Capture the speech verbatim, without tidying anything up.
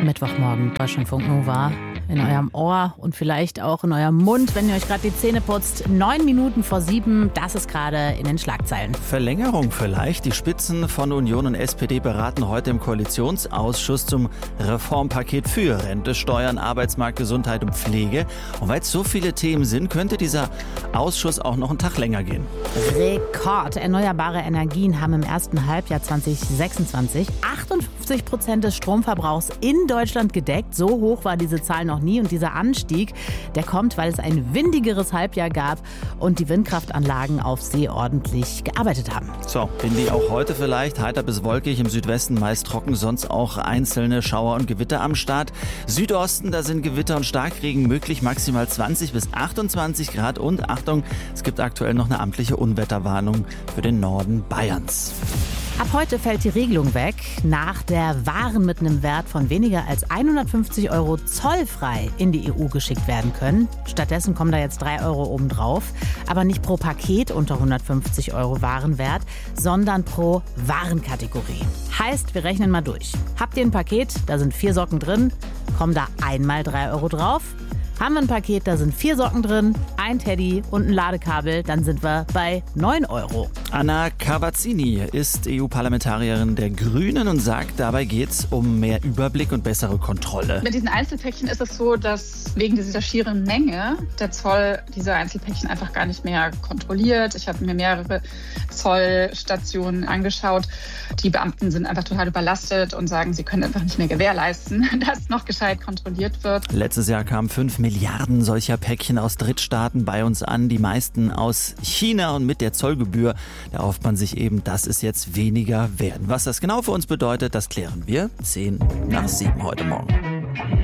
Mittwochmorgen, Deutschlandfunk Nova. In eurem Ohr und vielleicht auch in eurem Mund, wenn ihr euch gerade die Zähne putzt. Neun Minuten vor sieben, das ist gerade in den Schlagzeilen. Verlängerung vielleicht. Die Spitzen von Union und S P D beraten heute im Koalitionsausschuss zum Reformpaket für Rente, Steuern, Arbeitsmarkt, Gesundheit und Pflege. Und weil es so viele Themen sind, könnte dieser Ausschuss auch noch einen Tag länger gehen. Rekord. Erneuerbare Energien haben im ersten Halbjahr zwanzig sechsundzwanzig achtundfünfzig Prozent des Stromverbrauchs in Deutschland gedeckt. So hoch war diese Zahl noch nie. Und dieser Anstieg, der kommt, weil es ein windigeres Halbjahr gab und die Windkraftanlagen auf See ordentlich gearbeitet haben. So, windig auch heute vielleicht. Heiter bis wolkig, im Südwesten meist trocken, sonst auch einzelne Schauer und Gewitter am Start. Südosten, da sind Gewitter und Starkregen möglich, maximal zwanzig bis achtundzwanzig Grad. Und Achtung, es gibt aktuell noch eine amtliche Unwetterwarnung für den Norden Bayerns. Ab heute fällt die Regelung weg, nach der Waren mit einem Wert von weniger als hundertfünfzig Euro zollfrei in die E U geschickt werden können. Stattdessen kommen da jetzt drei Euro obendrauf. Aber nicht pro Paket unter hundertfünfzig Euro Warenwert, sondern pro Warenkategorie. Heißt, wir rechnen mal durch. Habt ihr ein Paket, da sind vier Socken drin, kommen da einmal drei Euro drauf. Haben wir ein Paket, da sind vier Socken drin, ein Teddy und ein Ladekabel, dann sind wir bei neun Euro. Anna Cavazzini ist E U-Parlamentarierin der Grünen und sagt, dabei geht es um mehr Überblick und bessere Kontrolle. Mit diesen Einzelpäckchen ist es so, dass wegen dieser schieren Menge der Zoll diese Einzelpäckchen einfach gar nicht mehr kontrolliert. Ich habe mir mehrere Zollstationen angeschaut. Die Beamten sind einfach total überlastet und sagen, sie können einfach nicht mehr gewährleisten, dass noch gescheit kontrolliert wird. Letztes Jahr kamen fünf Milliarden solcher Päckchen aus Drittstaaten bei uns an, die meisten aus China, und mit der Zollgebühr, da erhofft man sich eben, dass es jetzt weniger werden. Was das genau für uns bedeutet, das klären wir zehn nach sieben heute Morgen.